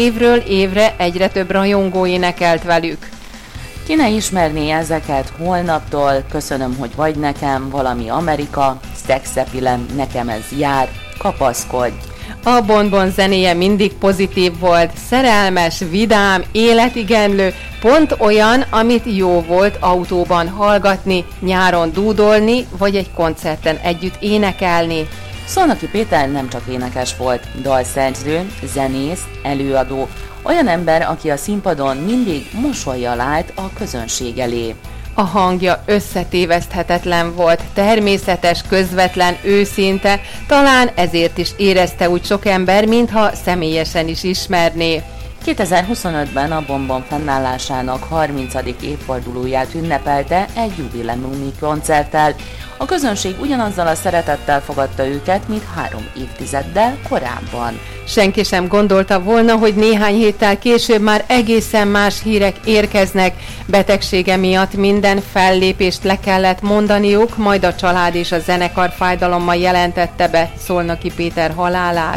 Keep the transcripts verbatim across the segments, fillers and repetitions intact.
Évről évre egyre több rajongó énekelt velük. Ki ne ismerné ezeket holnaptól, köszönöm, hogy vagy nekem, valami Amerika, szexepilem, nekem ez jár, kapaszkodj. A Bon-Bon zenéje mindig pozitív volt, szerelmes, vidám, életigenlő, pont olyan, amit jó volt autóban hallgatni, nyáron dúdolni, vagy egy koncerten együtt énekelni. Szolnoki Péter nem csak énekes volt, dalszerző, zenész, előadó, olyan ember, aki a színpadon mindig mosollyal állt a közönség elé. A hangja összetéveszthetetlen volt, természetes, közvetlen, őszinte, talán ezért is érezte úgy sok ember, mintha személyesen is ismerné. kétezer-huszonötben a Bon-Bon fennállásának harmincadik évfordulóját ünnepelte egy jubileumi koncerttel. A közönség ugyanazzal a szeretettel fogadta őket, mint három évtizeddel korábban. Senki sem gondolta volna, hogy néhány héttel később már egészen más hírek érkeznek. Betegsége miatt minden fellépést le kellett mondaniuk, majd a család és a zenekar fájdalommal jelentette be Szolnoki Péter halálát.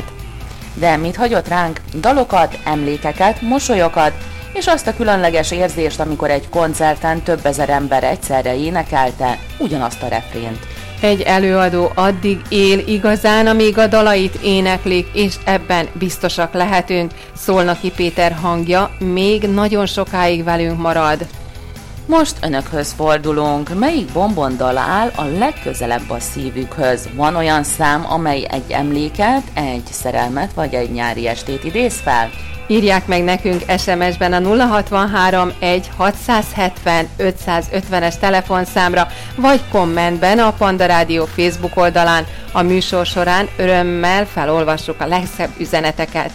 De mit hagyott ránk? Dalokat, emlékeket, mosolyokat, és azt a különleges érzést, amikor egy koncerten több ezer ember egyszerre énekelte ugyanazt a refrént. Egy előadó addig él igazán, amíg a dalait éneklik, és ebben biztosak lehetünk. Szolnoki Péter hangja még nagyon sokáig velünk marad. Most önökhöz fordulunk. Melyik Bon-Bon dal áll a legközelebb a szívükhöz? Van olyan szám, amely egy emléket, egy szerelmet vagy egy nyári estét idéz fel? Írják meg nekünk es em es-ben a nulla hatvanhárom egy hatszázhetven ötszázötvenes telefonszámra, vagy kommentben a Panda Rádió Facebook oldalán. A műsor során örömmel felolvassuk a legszebb üzeneteket.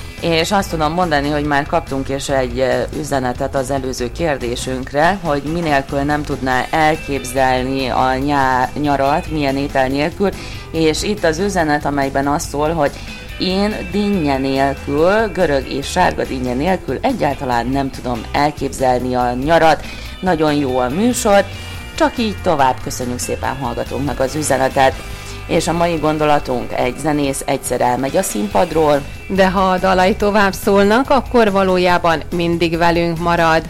És azt tudom mondani, hogy már kaptunk is egy üzenetet az előző kérdésünkre, hogy minélkül nem tudná elképzelni a nyá- nyarat, milyen étel nélkül, és itt az üzenet, amelyben az szól, hogy én dinnye nélkül, görög és sárga dinnye nélkül egyáltalán nem tudom elképzelni a nyarat. Nagyon jó a műsor, csak így tovább. Köszönjük szépen hallgatónknak az üzenetet. És a mai gondolatunk: egy zenész egyszer elmegy a színpadról, de ha a dalai tovább szólnak, akkor valójában mindig velünk marad.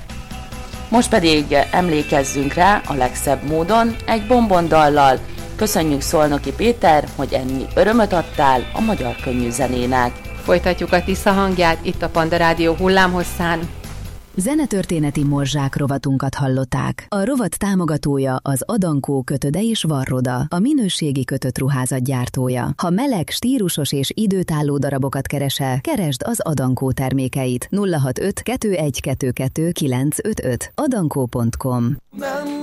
Most pedig emlékezzünk rá a legszebb módon egy Bon-Bon dallal. Köszönjük Szolnoki Péter, hogy ennyi örömöt adtál a magyar könnyű zenének. Folytatjuk a Tisza hangját itt a Panda Rádió hullámhosszán. Zenetörténeti morzsák rovatunkat hallották. A rovat támogatója az Adankó kötöde és Varroda, a minőségi kötött ruházat gyártója. Ha meleg, stílusos és időtálló darabokat keresel, keresd az Adankó termékeit. nulla hatvanöt kettő egy kettő kettő kilenc öt öt adankó pont com.